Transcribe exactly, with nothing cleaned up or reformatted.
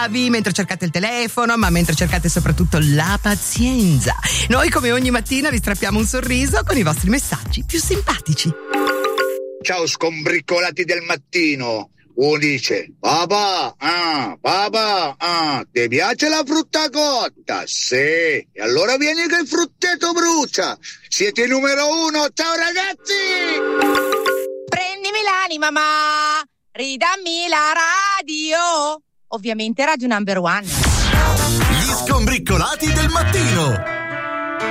bravi mentre cercate il telefono, ma mentre cercate soprattutto la pazienza. Noi come ogni mattina vi strappiamo un sorriso con i vostri messaggi più simpatici. Ciao scombriccolati del mattino. Uno dice, papà, ah, papà, ah, ti piace la frutta cotta? Sì, e allora vieni che il frutteto brucia. Siete il numero uno, ciao ragazzi! Prendimi l'anima, ma ridammi la radio. Ovviamente Radio Number One. Gli skombriccolati del mattino.